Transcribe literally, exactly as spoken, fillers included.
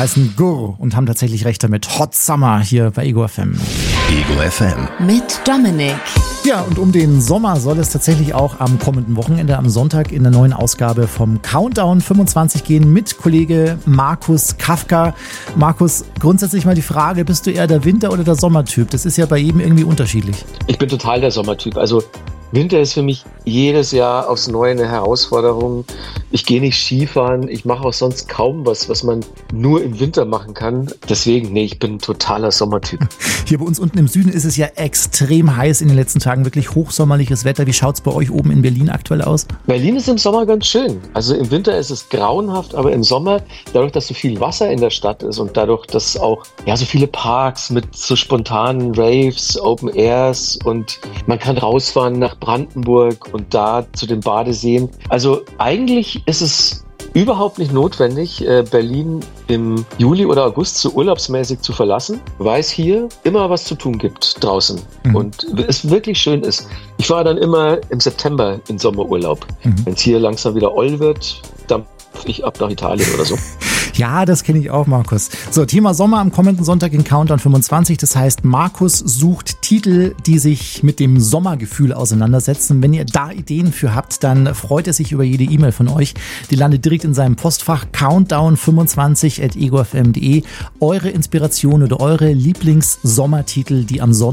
heißen Gurr und haben tatsächlich recht damit. Hot Summer hier bei Ego F M. Ego F M. Mit Dominik. Ja, und um den Sommer soll es tatsächlich auch am kommenden Wochenende, am Sonntag, in der neuen Ausgabe vom Countdown fünfundzwanzig gehen mit Kollege Markus Kafka. Markus, grundsätzlich mal die Frage, bist du eher der Winter- oder der Sommertyp? Das ist ja bei jedem irgendwie unterschiedlich. Ich bin total der Sommertyp. Also Winter ist für mich jedes Jahr aufs Neue eine Herausforderung. Ich gehe nicht Skifahren, ich mache auch sonst kaum was, was man nur im Winter machen kann. Deswegen, nee, ich bin ein totaler Sommertyp. Hier bei uns unten im Süden ist es ja extrem heiß in den letzten Tagen, wirklich hochsommerliches Wetter. Wie schaut es bei euch oben in Berlin aktuell aus? Berlin ist im Sommer ganz schön. Also im Winter ist es grauenhaft, aber im Sommer, dadurch, dass so viel Wasser in der Stadt ist und dadurch, dass auch ja so viele Parks mit so spontanen Raves, Open Airs und man kann rausfahren nach Brandenburg und da zu den Badeseen. Also eigentlich ist es überhaupt nicht notwendig, Berlin im Juli oder August so urlaubsmäßig zu verlassen, weil es hier immer was zu tun gibt draußen mhm. und es wirklich schön ist. Ich fahre dann immer im September in Sommerurlaub. Mhm. Wenn es hier langsam wieder oll wird, dann ich ab nach Italien oder so. Ja, das kenne ich auch, Markus. So, Thema Sommer am kommenden Sonntag in Countdown fünfundzwanzig. Das heißt, Markus sucht Titel, die sich mit dem Sommergefühl auseinandersetzen. Wenn ihr da Ideen für habt, dann freut er sich über jede E-Mail von euch. Die landet direkt in seinem Postfach countdown fünfundzwanzig at ego f m punkt de. Eure Inspiration oder eure Lieblings-Sommertitel, die am Sonntag